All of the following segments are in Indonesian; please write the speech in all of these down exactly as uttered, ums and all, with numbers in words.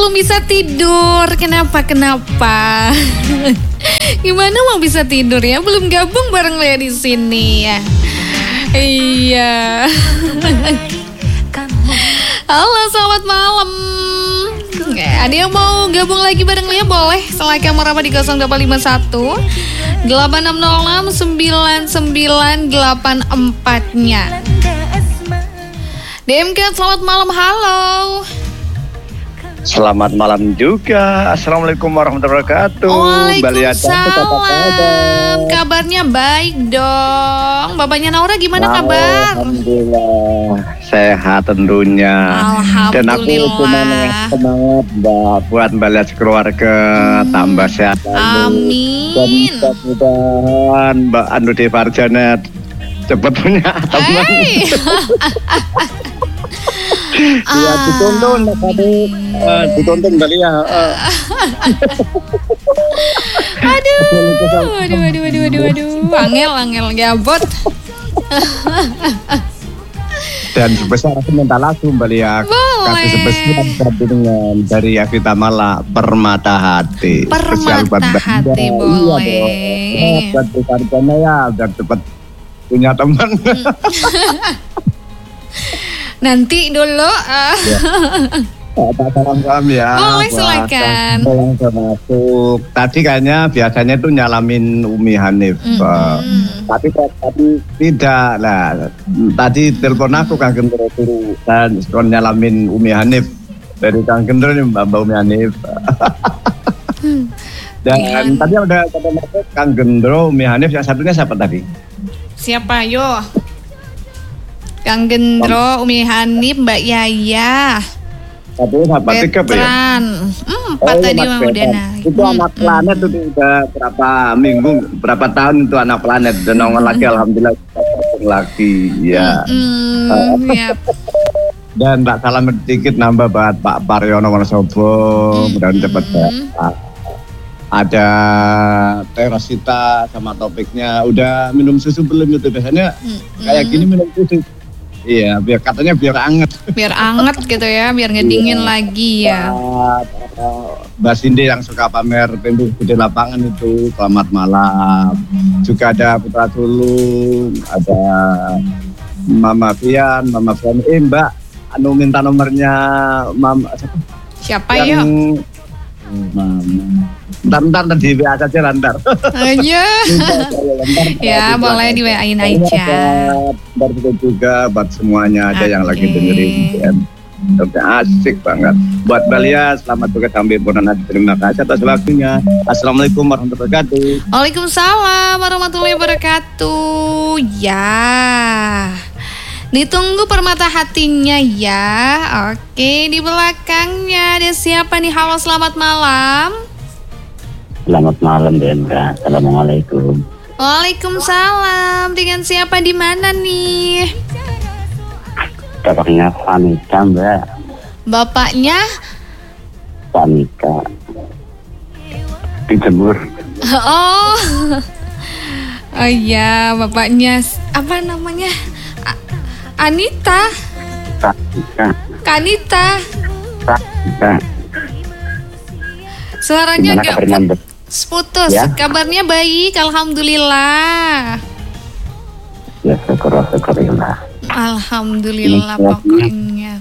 belum bisa tidur. Kenapa, kenapa? Gimana mau bisa tidur ya? Belum gabung bareng Lea di sini ya. Iya. Halo, selamat malam. Ada yang mau gabung lagi bareng Lea? Boleh. Silahkan merapat di nol delapan lima satu delapan enam nol enam sembilan sembilan delapan empat-nya. D M K, selamat malam. Halo. Selamat malam juga. Assalamualaikum warahmatullahi wabarakatuh. Waalaikumsalam. Kabarnya baik dong. Bapaknya Naura gimana kabar? Alhamdulillah sehat tentunya. Alhamdulillah. Dan aku cuma semangat Mbak buat balik keluarga hmm. tambah sehat. Amin. Dan mudah-mudahan Mbak Anu Devar Janet cepat punya teman. Hey. Ya ditonton tadi, uh, ditonton kali ya. Uh. aduh, aduh, aduh, aduh, aduh, aduh, angel, angel, gabot. Dan sebesar aku minta lagu Mbak Lia. Kasih sebesar dengan dari Evita Mala, Permata Hati. Permata Hati boleh. Iya dong. Buat karena ya biar cepat punya teman. Nanti dulu uh. ya. Pak salam-salam ya. Boleh silakan. Yang masuk. Tadi kayaknya biasanya itu nyalamin Umi Hanif. Mm-hmm. uh, tapi tadi tidak lah. Tadi telepon aku Kang Gendro Turu dan nyalamin Umi Hanif dari Kang Gendro nih Mbak Umi Hanif. Dan yeah. Tadi udah kata masuk Kang Gendro, Umi Hanif, yang satunya siapa tadi? Siapa yo? Kang Gendro, Umi Hanif, Mbak Yaya. Satu sahabat tiga ya? Hmm, empat oh, tadi Mang udah naik. Itu hmm. anak planet itu udah berapa minggu, berapa tahun itu anak planet. Dan nongol hmm. lagi alhamdulillah lagi ya. Hmm, uh, yep. Dan tak salah sedikit nambah buat Pak Paryono Wonosobo, hmm. mudah-mudahan cepat ya. Ada Teh Rosita sama topiknya. Udah minum susu belum itu biasanya? Hmm. Kayak gini minum susu. Iya, biar katanya biar anget. Biar anget gitu ya, biar ngedingin iya. lagi ya. Mbak Cindy yang suka pamer pintu di lapangan itu, selamat malam. Juga ada Putra Sulung, ada Mama Fian, Mama Fian. Eh Mbak, anu minta nomornya Mama siapa yang... ya? Mama. Bentar-bentar di W A saja lantar. Aja. Ya, boleh di W A-in aja. Bentar juga buat semuanya aja okay. yang lagi dengerin. Oke, asik banget. Buat Balia, selamat juga sampai Purna. Terima kasih atas waktunya. Assalamualaikum warahmatullahi wabarakatuh. Waalaikumsalam warahmatullahi wabarakatuh. Ya. Ditunggu permata hatinya ya. Oke, di belakangnya ada siapa nih? Halo, selamat malam. Selamat malam D M K. Assalamualaikum. Waalaikumsalam. Dengan siapa di mana nih? Bapaknya Fanika, Mbak. Bapaknya? Fanika. Di Jemur. Oh. Oh iya, bapaknya apa namanya? Anita. Fanika. Kanita. Fanika. Suaranya agak putus. Ya? Kabarnya baik, alhamdulillah. Ya, syukur-syukurillah. Alhamdulillah pokoknya.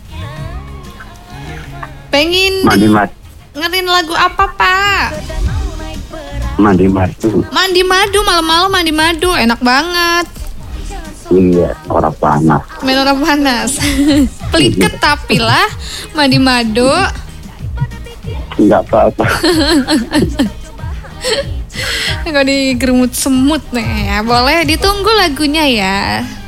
Pengen Mandi madu. Ngerin lagu apa, Pak? Mandi madu. Mandi madu, malam-malam mandi madu, enak banget. Iya, orang panas. Main orang panas. Peliket tapi lah mandi madu. Enggak apa-apa. Enggak digerumut semut nih ya. Boleh ditunggu lagunya ya.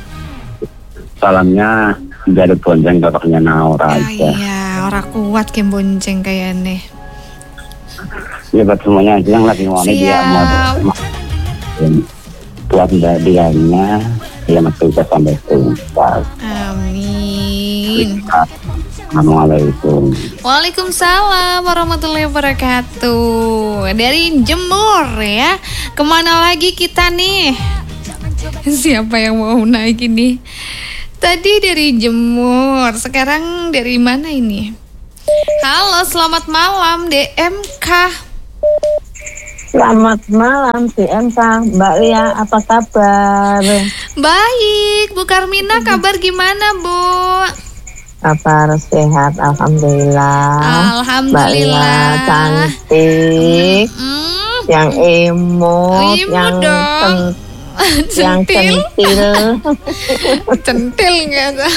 Salamnya dari bonceng bapaknya Naura ah, aja. Iya, orang kuat ke bonceng kayaknya. Ya buat semuanya aja yang lagi mau dia mau. Buat Mbak Dianya, ya masih sampai tuntas. Amin. Assalamualaikum. Waalaikumsalam warahmatullahi wabarakatuh. Dari Jemur ya. Kemana lagi kita nih? Siapa yang mau naik ini? Tadi dari Jemur. Sekarang dari mana ini? Halo, selamat malam D M K. Selamat malam D M K, Mbak Lia, apa kabar? Baik, Bu Karmina, kabar gimana Bu? Kabar sehat, alhamdulillah. Alhamdulillah. Mbak Lia cantik, Mm-mm. yang imut, Imut yang dong. cen- yang Centil. centil. Centil nggak tuh?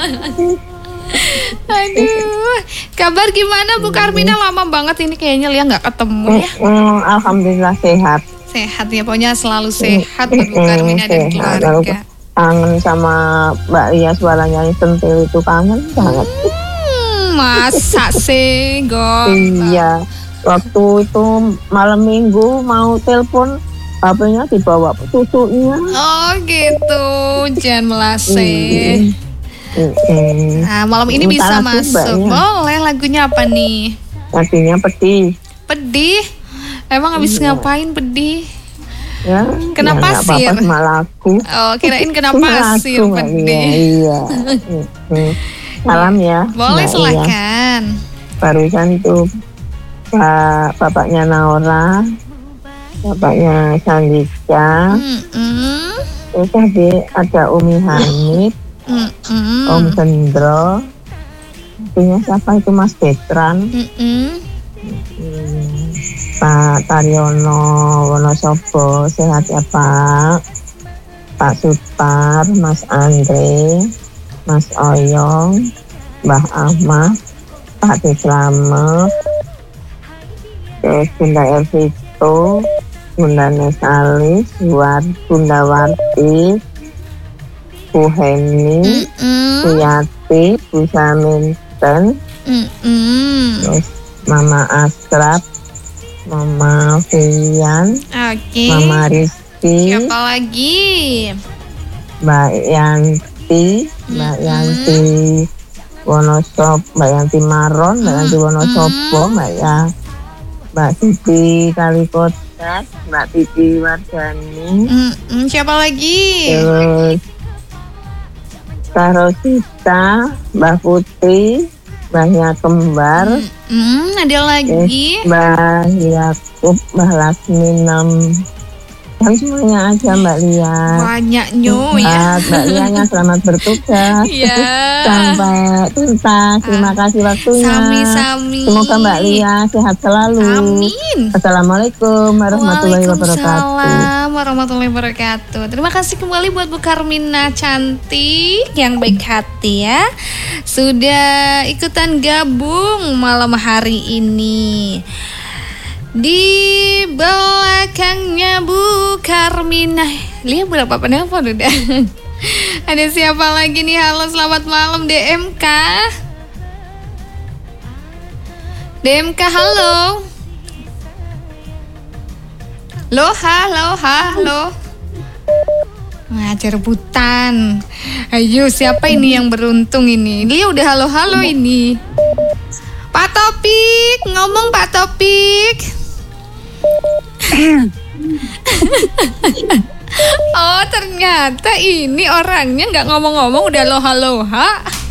Aduh, kabar gimana Bu Karmina? Lama banget ini kayaknya Lia nggak ketemu ya. Mm, alhamdulillah sehat. Sehat ya, pokoknya selalu sehat buat Bu Mm, Karmina dan sehat. Lalu keluarga. kangen sama Mbak Lia, suaranya yang centil itu kangen banget. Hmm, masa sih, Go? Iya, waktu itu malam minggu mau telepon, H P-nya dibawa cucunya. Oh gitu, jangan melase. Mm-mm. Nah, malam ini Minta bisa lagu, masuk. Mbaknya. Boleh, lagunya apa nih? Lagunya pedih. Pedih? Emang habis Iya. ngapain pedih? Ya, Kena ya, nggak pasir? apa-apa sama lagu. Oh, kirain kena Lagu, pasir Mbak Lia, pedih. Iya. Mm-mm. Salam ya. Boleh, Mbak Lia. silakan. Barusan tuh Pak bapaknya Naura, bapaknya Sandika, Mm-mm. terus tadi ada Umi Hanif, Mm-mm. Om Gendro, artinya siapa itu Mas Betran, Mm-mm. hmm, Pak Taryono Wonosobo, sehat ya Pak, Pak Supar, Mas Andre, Mas Oyong, Mbah Ahmad, Pak Slamet, terus Bunda Elvito, Bunda Nesalis, War, Bunda Warti, Bu Heni, Mm-mm. Bu Yati, Bu Saminten, Mm-mm. terus Mama Asrap, Mama Fian, Oke. Mama Rizky, Siapa lagi? Mbak Yanti, Mbak Mm-mm. Yanti Wonosobo, Mbak Yanti Maron, Mbak Yanti Wonosobo, Mm-mm. Mbak ya, Mbak Siti Kalikotas, Mbak Titi Wardani, Mm-mm. Siapa lagi? terus Kak Rosita, Mbak Putri, Mbahnya Kembar, Mm-mm. Ada lagi? Mbah Yakub, Mbah Lasmi Nam, kan semuanya aja Mbak Lia. Banyak nyu ya. Sehat, Mbak Lianya selamat bertugas. Iya. Sampai tuntas. Terima kasih waktunya. Sami-sami. Semoga Mbak Lia sehat selalu. Amin. Assalamualaikum warahmatullahi wabarakatuh. Waalaikumsalam warahmatullahi wabarakatuh. Terima kasih kembali buat Bu Karmina cantik yang baik hati ya. Sudah ikutan gabung malam hari ini. Di belakangnya Bu Karmina. Lihat berapa penelpon udah. Ada siapa lagi nih? Halo, selamat malam D M K. D M K, halo. Loh, halo, halo. Ngajar rebutan. Ayo, siapa ini yang beruntung ini? Dia udah halo-halo ini. Pak Topik, ngomong Pak Topik. Oh, ternyata ini orangnya nggak ngomong-ngomong udah loha-loha.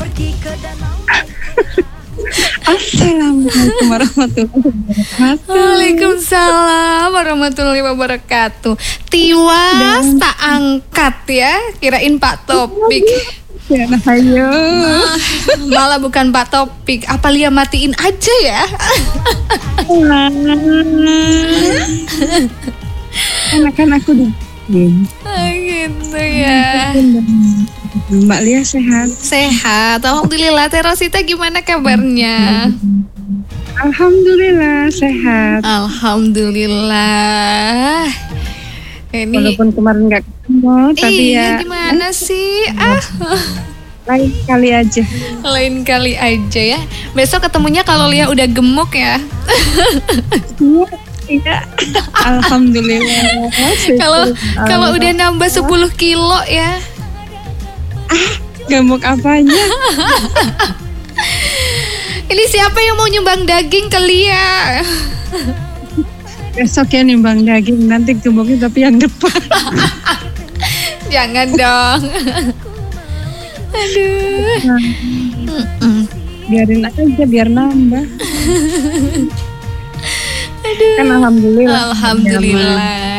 Assalamualaikum warahmatullahi wabarakatuh. Waalaikumsalam warahmatullahi wabarakatuh. Tiwas tak angkat ya, kirain Pak Topik. Ya, ayo. Ah, malah bukan Pak Topik. Apa Lia matiin aja ya? Kan aku di Ah, gitu ya. Mbak Lia sehat. Sehat, alhamdulillah. Terosita gimana kabarnya? Alhamdulillah sehat. Alhamdulillah. Ini Walaupun kemarin nggak ketemu, tapi iya, ya gimana sih? Ah, lain kali aja. lain kali aja ya. Besok ketemunya kalau Lia udah gemuk ya. Iya. Alhamdulillah. Kalau kalau udah nambah sepuluh kilo ya. Gemuk apanya? Ini siapa yang mau nyumbang daging ke Lia? Besok ya nimbang daging, nanti gemuknya tapi yang depan. Jangan dong. Aduh. Mm-mm. biarin aja biar nambah. Aduh. Kan alhamdulillah. Alhamdulillah.